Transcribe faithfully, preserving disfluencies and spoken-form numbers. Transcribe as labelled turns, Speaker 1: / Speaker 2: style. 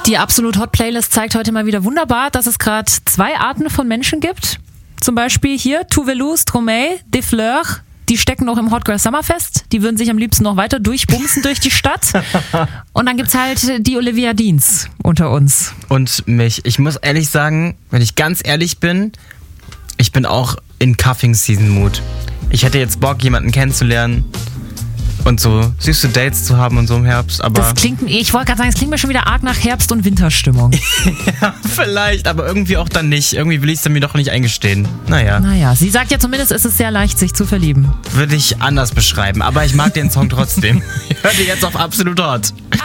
Speaker 1: Die Absolut Hot Playlist zeigt heute mal wieder wunderbar, dass es gerade zwei Arten von Menschen gibt. Zum Beispiel hier Tuvalu, Stromae, Des Fleurs. Die stecken noch im Hot Girl Summer fest. Die würden sich am liebsten noch weiter durchbumsen durch die Stadt. Und dann gibt's halt die Olivia Deans unter uns.
Speaker 2: Und mich. Ich muss ehrlich sagen, wenn ich ganz ehrlich bin, ich bin auch in Cuffing-Season-Mood. Ich hätte jetzt Bock, jemanden kennenzulernen und so süße Dates zu haben und so im Herbst, aber...
Speaker 1: Das klingt, ich wollte gerade sagen, es klingt mir schon wieder arg nach Herbst- und Winterstimmung.
Speaker 2: Ja, vielleicht, aber irgendwie auch dann nicht. Irgendwie will ich es mir doch nicht eingestehen. Naja.
Speaker 1: Naja, sie sagt ja zumindest, es ist sehr leicht, sich zu verlieben.
Speaker 2: Würde ich anders beschreiben, aber ich mag den Song trotzdem. Ich höre dir jetzt auf Absolut Hot.